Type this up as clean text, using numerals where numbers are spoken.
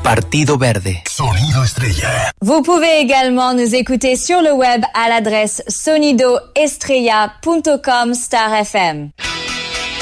Partido Verde. Sonido Estrella. Vous pouvez également nous écouter sur le web à l'adresse sonidoestrella.com/FM.